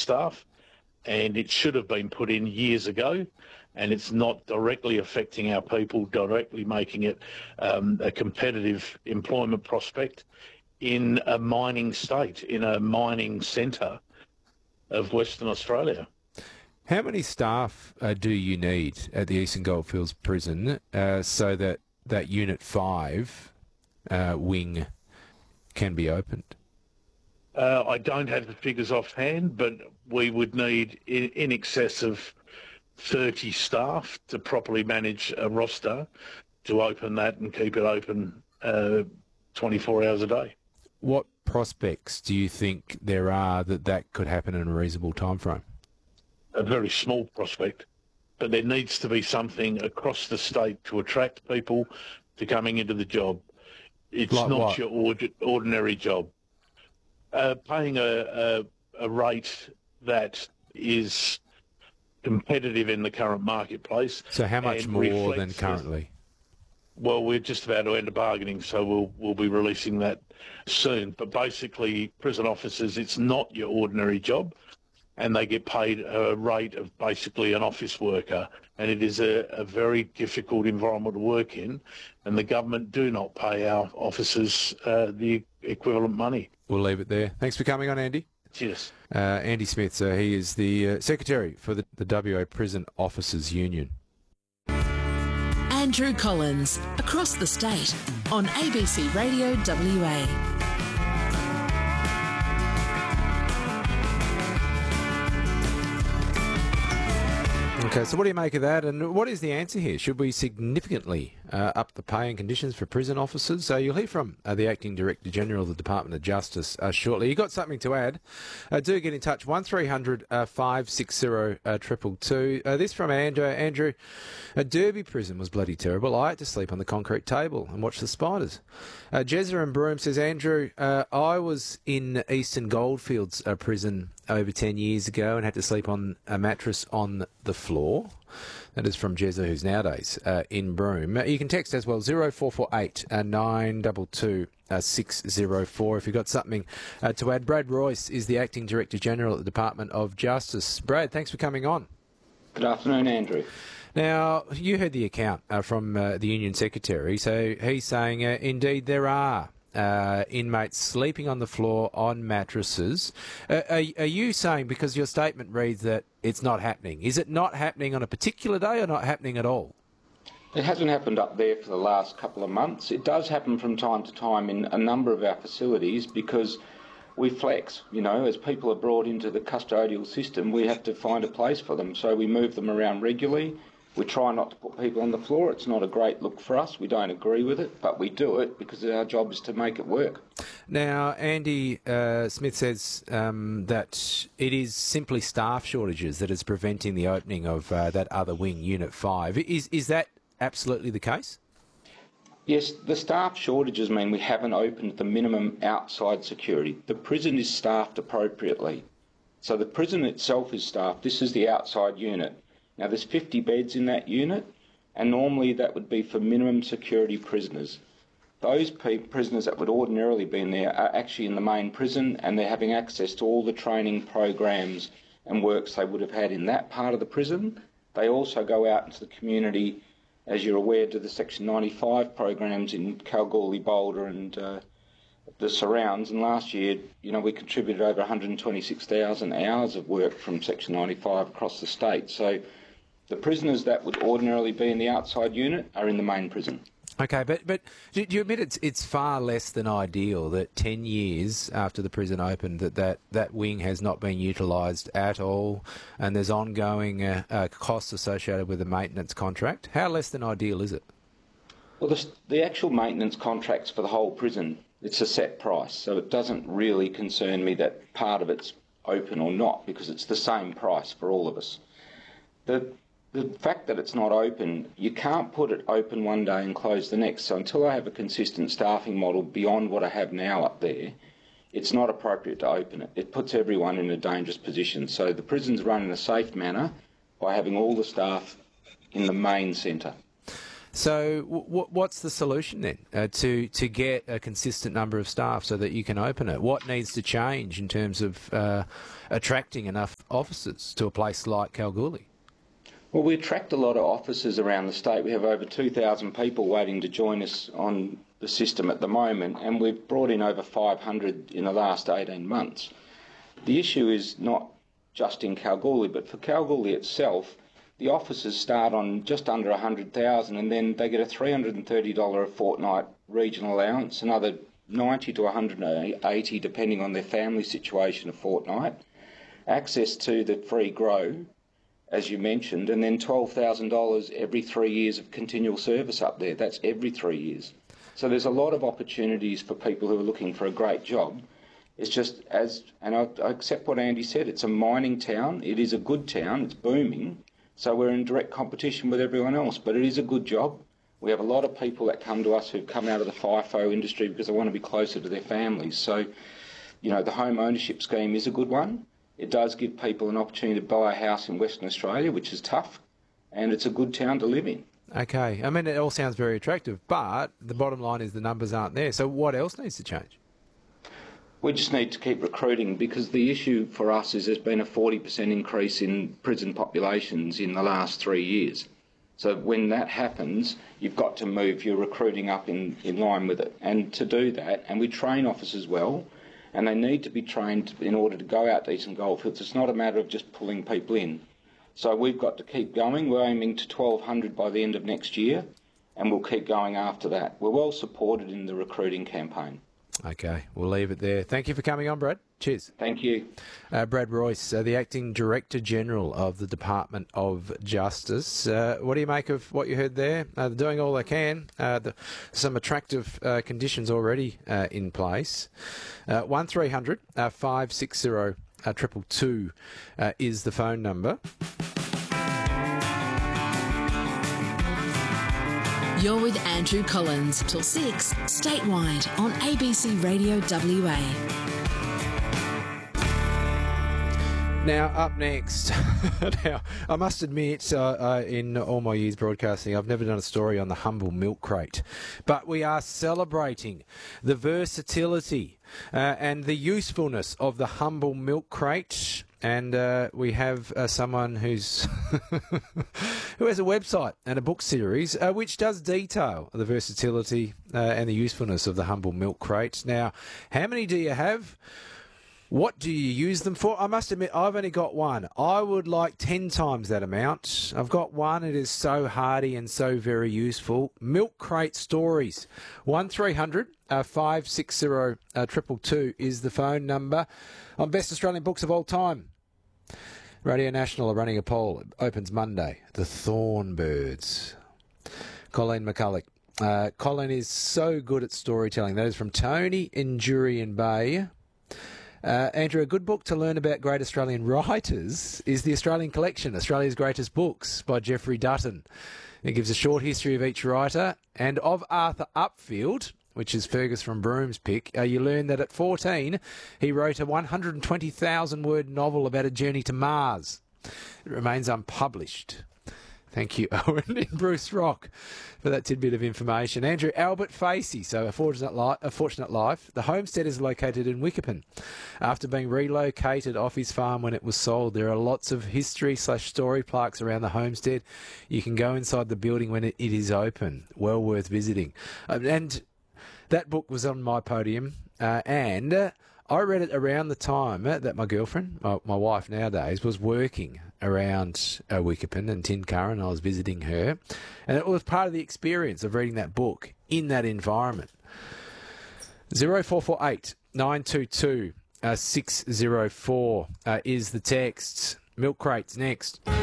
staff, and it should have been put in years ago, and it's not directly affecting our people, directly making it a competitive employment prospect in a mining state, in a mining centre of Western Australia. How many staff do you need at the Eastern Goldfields prison so that Unit 5 wing can be opened? I don't have the figures offhand, but we would need in excess of 30 staff to properly manage a roster to open that and keep it open 24 hours a day. What prospects do you think there are that could happen in a reasonable timeframe? A very small prospect, but there needs to be something across the state to attract people to coming into the job. It's like not what? your ordinary job. Paying a rate that is competitive in the current marketplace. So how much more than reflects currently? Well, we're just about to enter bargaining, so we'll be releasing that soon. But basically, prison officers, it's not your ordinary job, and they get paid a rate of basically an office worker. And it is a very difficult environment to work in, and the government do not pay our officers the equivalent money. We'll leave it there. Thanks for coming on, Andy. Cheers. Andy Smith, he is the Secretary for the WA Prison Officers Union. Andrew Collins, across the state, on ABC Radio WA. Okay, so what do you make of that, and what is the answer here? Should we significantly up the pay and conditions for prison officers? So you'll hear from the Acting Director General of the Department of Justice shortly. You got something to add? Do get in touch, 1300 560 222. This from Andrew. Andrew, Derby prison was bloody terrible. I had to sleep on the concrete table and watch the spiders. Jezza and Broome says, Andrew, I was in Eastern Goldfields prison over 10 years ago and had to sleep on a mattress on the floor. That is from Jezza, who's nowadays in Broome. You can text as well, 0448 922 604 if you've got something to add. Brad Royce is the Acting Director General at the Department of Justice. Brad, thanks for coming on. Good afternoon, Andrew. Now, you heard the account from the Union Secretary, so he's saying indeed there are inmates sleeping on the floor on mattresses. Are you saying, because your statement reads that it's not happening, is it not happening on a particular day or not happening at all? It hasn't happened up there for the last couple of months. It does happen from time to time in a number of our facilities because we flex, as people are brought into the custodial system, we have to find a place for them. So we move them around regularly. We try not to put people on the floor. It's not a great look for us. We don't agree with it, but we do it because our job is to make it work. Now, Andy Smith says that it is simply staff shortages that is preventing the opening of that other wing, Unit 5. Is that absolutely the case? Yes, the staff shortages mean we haven't opened the minimum outside security. The prison is staffed appropriately. So the prison itself is staffed. This is the outside unit. Now, there's 50 beds in that unit, and normally that would be for minimum security prisoners. Those prisoners that would ordinarily be in there are actually in the main prison, and they're having access to all the training programs and works they would have had in that part of the prison. They also go out into the community, as you're aware, to the Section 95 programs in Kalgoorlie, Boulder and the surrounds. And last year, we contributed over 126,000 hours of work from Section 95 across the state. So the prisoners that would ordinarily be in the outside unit are in the main prison. Okay, but do you admit it's far less than ideal that 10 years after the prison opened that wing has not been utilised at all, and there's ongoing costs associated with the maintenance contract? How less than ideal is it? Well, the actual maintenance contracts for the whole prison, it's a set price, so it doesn't really concern me that part of it's open or not, because it's the same price for all of us. The fact that it's not open, you can't put it open one day and close the next. So until I have a consistent staffing model beyond what I have now up there, it's not appropriate to open it. It puts everyone in a dangerous position. So the prison's run in a safe manner by having all the staff in the main centre. So what's the solution then to get a consistent number of staff so that you can open it? What needs to change in terms of attracting enough officers to a place like Kalgoorlie? Well, we attract a lot of officers around the state. We have over 2,000 people waiting to join us on the system at the moment, and we've brought in over 500 in the last 18 months. The issue is not just in Kalgoorlie, but for Kalgoorlie itself, the officers start on just under 100,000, and then they get a $330 a fortnight regional allowance, another 90 to 180 depending on their family situation a fortnight, access to the free grow, as you mentioned, and then $12,000 every 3 years of continual service up there. That's every 3 years. So there's a lot of opportunities for people who are looking for a great job. It's just, and I accept what Andy said, it's a mining town. It is a good town. It's booming. So we're in direct competition with everyone else, but it is a good job. We have a lot of people that come to us who've come out of the FIFO industry because they want to be closer to their families. So, the home ownership scheme is a good one. It does give people an opportunity to buy a house in Western Australia, which is tough, and it's a good town to live in. Okay. I mean, it all sounds very attractive, but the bottom line is the numbers aren't there. So what else needs to change? We just need to keep recruiting, because the issue for us is there's been a 40% increase in prison populations in the last 3 years. So when that happens, you've got to move your recruiting up in line with it. And to do that, and we train officers well, and they need to be trained in order to go out to Eastern Goldfields. It's not a matter of just pulling people in. So we've got to keep going. We're aiming to 1,200 by the end of next year, and we'll keep going after that. We're well supported in the recruiting campaign. Okay, we'll leave it there. Thank you for coming on, Brad. Cheers. Thank you. Brad Royce, the Acting Director General of the Department of Justice. What do you make of what you heard there? They're doing all they can. Some attractive conditions already in place. 1300 560 222 is the phone number. You're with Andrew Collins till 6 statewide on ABC Radio WA. Now, up next, now, I must admit, in all my years broadcasting, I've never done a story on the Humble Milk Crate. But we are celebrating the versatility and the usefulness of the Humble Milk Crate. And we have someone who has a website and a book series which does detail the versatility and the usefulness of the Humble Milk Crate. Now, how many do you have? What do you use them for? I must admit, I've only got one. I would like 10 times that amount. I've got one. It is so hardy and so very useful. Milk Crate Stories. 1300 560 222 is the phone number. On Best Australian Books of All Time. Radio National are running a poll. It opens Monday. The Thornbirds. Colleen McCulloch. Colleen is so good at storytelling. That is from Tony in Jurien Bay. Andrew, a good book to learn about great Australian writers is The Australian Collection, Australia's Greatest Books by Geoffrey Dutton. It gives a short history of each writer, and of Arthur Upfield, which is Fergus from Broom's pick, you learn that at 14 he wrote a 120,000-word novel about a journey to Mars. It remains unpublished. Thank you, Owen in Bruce Rock, for that tidbit of information. Andrew, Albert Facey, so A Fortunate Life. The homestead is located in Wickerpin. After being relocated off his farm when it was sold, there are lots of history/story plaques around the homestead. You can go inside the building when it is open. Well worth visiting. And that book was on my podium, and I read it around the time that my girlfriend, my wife nowadays, was working around Wickerpin and Tincurrin. I was visiting her, and it was part of the experience of reading that book in that environment. 0448 922 604 is the text. Milk Crates next.